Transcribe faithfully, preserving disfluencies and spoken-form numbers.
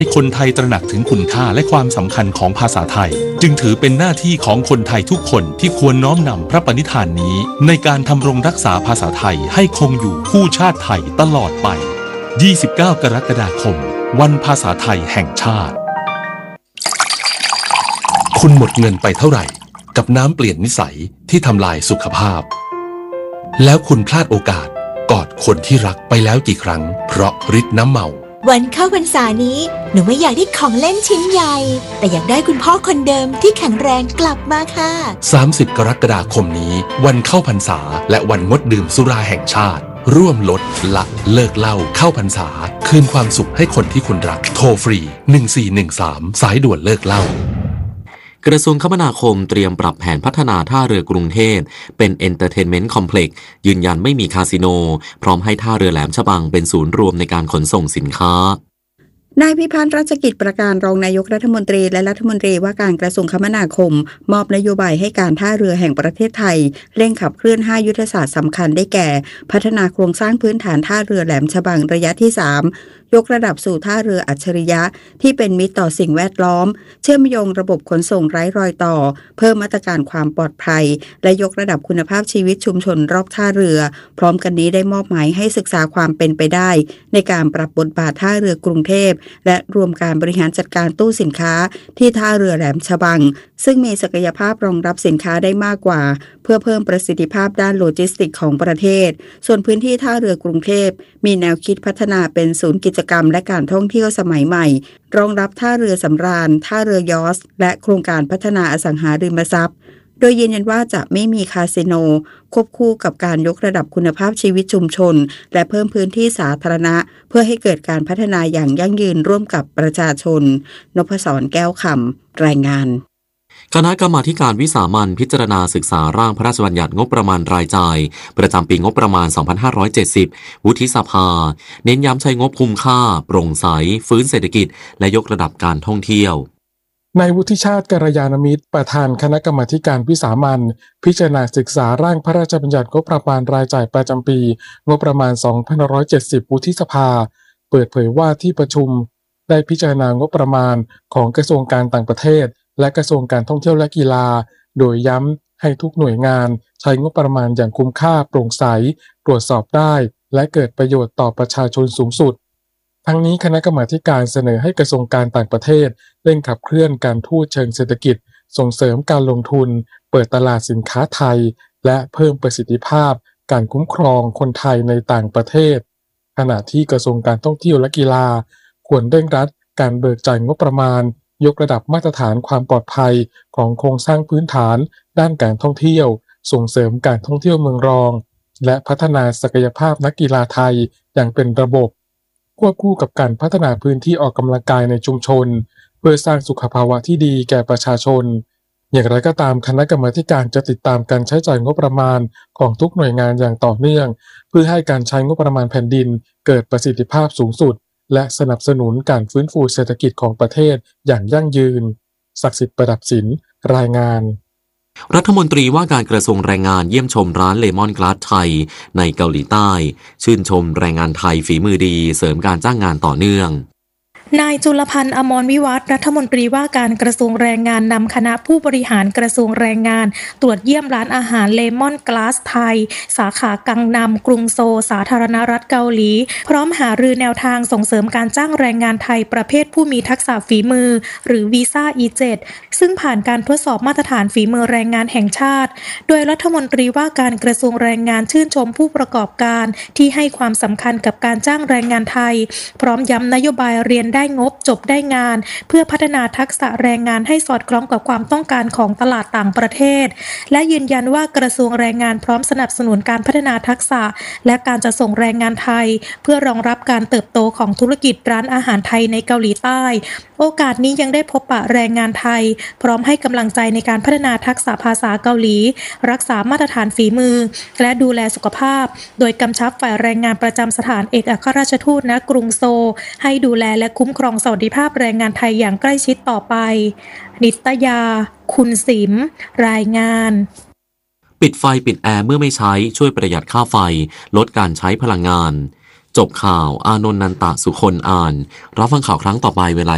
คนไทยตระหนักถึงคุณค่าและความสำคัญของภาษาไทยจึงถือเป็นหน้าที่ของคนไทยทุกคนที่ควรน้อมนำพระปณิธานนี้ในการทำรงรักษาภาษาไทยให้คงอยู่คู่ชาติไทยตลอดไปยี่สิบเก้ากรกฎาคมวันภาษาไทยแห่งชาติคุณหมดเงินไปเท่าไหร่กับน้ำเปลี่ยนนิสัยที่ทำลายสุขภาพแล้วคุณพลาดโอกาสกอดคนที่รักไปแล้วกี่ครั้งเพราะฤทธิ์น้ำเมาวันเข้าพรรษานี้หนูไม่อยากได้ของเล่นชิ้นใหญ่แต่อยากได้คุณพ่อคนเดิมที่แข็งแรงกลับมาค่ะสามสิบกรกฎาคมนี้วันเข้าพรรษาและวันงดดื่มสุราแห่งชาติร่วมลดละเลิกเหล้าเข้าพรรษาคืนความสุขให้คนที่คุณรักโทรฟรีหนึ่งสี่หนึ่งสามสายด่วนเลิกเหล้ากระทรวงคมนาคมเตรียมปรับแผนพัฒนาท่าเรือกรุงเทพเป็นเอนเตอร์เทนเมนต์คอมเพล็กซ์ยืนยันไม่มีคาสิโนพร้อมให้ท่าเรือแหลมฉบังเป็นศูนย์รวมในการขนส่งสินค้านายพิพัฒน์รัชกิจประการรองนายกรัฐมนตรีและรัฐมนตรีว่าการกระทรวงคมนาคมมอบนโยบายให้การท่าเรือแห่งประเทศไทยเร่งขับเคลื่อนห้ายุทธศาสตร์สำคัญได้แก่พัฒนาโครงสร้างพื้นฐานท่าเรือแหลมฉบังระยะที่สามยกระดับสู่ท่าเรืออัจฉริยะที่เป็นมิตรต่อสิ่งแวดล้อมเชื่อมโยงระบบขนส่งไร้รอยต่อเพิ่มมาตรการความปลอดภัยและยกระดับคุณภาพชีวิตชุมชนรอบท่าเรือพร้อมกันนี้ได้มอบหมายให้ศึกษาความเป็นไปได้ในการปรับบทบาทท่าเรือกรุงเทพและรวมการบริหารจัดการตู้สินค้าที่ท่าเรือแหลมฉบังซึ่งมีศักยภาพรองรับสินค้าได้มากกว่าเพื่อเพิ่มประสิทธิภาพด้านโลจิสติกของประเทศส่วนพื้นที่ท่าเรือกรุงเทพมีแนวคิดพัฒนาเป็นศูนย์กิจกรรมและการท่องเที่ยวสมัยใหม่รองรับท่าเรือสำราญท่าเรือยอชต์และโครงการพัฒนาอสังหาริมทรัพย์โดยยืนยันว่าจะไม่มีคาสิโนควบคู่กับการยกระดับคุณภาพชีวิตชุมชนและเพิ่มพื้นที่สาธารณะเพื่อให้เกิดการพัฒนาอย่างยั่งยืนร่วมกับประชาชนนพศรแก้วคำรายงานคณะกรรมาการวิสามัญพิจารณาศึกษาร่างพระราชบัญญัติงบประมาณรายจ่ายประจำปีงบประมาณสองพันห้าร้อยเจ็ดสิบวุฒิสภาเน้นย้ำใช้งบคุ้มค่าโปร่งใสฟื้นเศรษฐกิจและยกระดับการท่องเที่ยวนายวุฒิชาติกัลยาณมิตรประธานคณะกรรมาการวิสามัญพิจารณาศึกษาร่างพระราชบัญญัติงบประมาณรายจ่ายประจำปีงบประมาณสองพันห้าร้อยเจ็ดสิบวุฒิสภาเปิดเผยว่าที่ประชุมได้พิจารณางบประมาณของกระทรวงการต่างประเทศและกระทรวงการท่องเที่ยวและกีฬาโดยย้ำให้ทุกหน่วยงานใช้งบประมาณอย่างคุ้มค่าโปร่งใสตรวจสอบได้และเกิดประโยชน์ต่อประชาชนสูงสุดทั้งนี้คณะกรรมาการเสนอให้กระทรวงการต่างประเทศเร่งขับเคลื่อนการทูตเชิงเศรษฐกิจส่งเสริมการลงทุนเปิดตลาดสินค้าไทยและเพิ่มประสิทธิภาพการคุ้มครองคนไทยในต่างประเทศขณะที่กระทรวงการท่องเที่ยวและกีฬาควรเร่งรัดการเบิกจ่ายงบประมาณยกระดับมาตรฐานความปลอดภัยของโครงสร้างพื้นฐานด้านการท่องเที่ยวส่งเสริมการท่องเที่ยวเมืองรองและพัฒนาศักยภาพนักกีฬาไทยอย่างเป็นระบบควบคู่กับการพัฒนาพื้นที่ออกกำลังกายในชุมชนเพื่อสร้างสุขภาวะที่ดีแก่ประชาชนอย่างไรก็ตามคณะกรรมาการจะติดตามการใช้จ่ายงบประมาณของทุกหน่วยงานอย่างต่อเนื่องเพื่อให้การใช้งบประมาณแผ่นดินเกิดประสิทธิภาพสูงสุดและสนับสนุนการฟื้นฟูเศรษฐกิจของประเทศอย่างยั่งยืนศักดิ์สิทธิ์ประดับศิลป์รายงานรัฐมนตรีว่าการกระทรวงแรงงานเยี่ยมชมร้านเลมอนกลาสไทยในเกาหลีใต้ชื่นชมแรงงานไทยฝีมือดีเสริมการจ้างงานต่อเนื่องนายจุลพันธ์อมรวิวัฒน์รัฐมนตรีว่าการกระทรวงแรงงานนำคณะผู้บริหารกระทรวงแรงงานตรวจเยี่ยมร้านอาหารเลมอนกลาสไทยสาขากังนัมกรุงโซลสาธารณรัฐเกาหลีพร้อมหารือแนวทางส่งเสริมการจ้างแรงงานไทยประเภทผู้มีทักษะฝีมือหรือวีซ่า อี เจ็ด ซึ่งผ่านการทดสอบมาตรฐานฝีมือแรงงานแห่งชาติโดยรัฐมนตรีว่าการกระทรวงแรงงานชื่นชมผู้ประกอบการที่ให้ความสำคัญกับการจ้างแรงงานไทยพร้อมย้ำนโยบายเรียนได้งบจบได้งานเพื่อพัฒนาทักษะแรงงานให้สอดคล้องกับความต้องการของตลาดต่างประเทศและยืนยันว่ากระทรวงแรงงานพร้อมสนับสนุนการพัฒนาทักษะและการจะส่งแรงงานไทยเพื่อรองรับการเติบโตของธุรกิจร้านอาหารไทยในเกาหลีใต้โอกาสนี้ยังได้พบปะแรงงานไทยพร้อมให้กำลังใจในการพัฒนาทักษะภาษาเกาหลีรักษามาตรฐานฝีมือและดูแลสุขภาพโดยกำชับฝ่ายแรงงานประจำสถานเอกอัครราชทูตณกรุงโซลให้ดูแลและคุ้มครองสวัสดิภาพแรงงานไทยอย่างใกล้ชิดต่อไปนิตยาคุณสิมรายงานปิดไฟปิดแอร์เมื่อไม่ใช้ช่วยประหยัดค่าไฟลดการใช้พลังงานจบข่าวอานนท์นันตะสุคนอ่านรับฟังข่าวครั้งต่อไปเวลา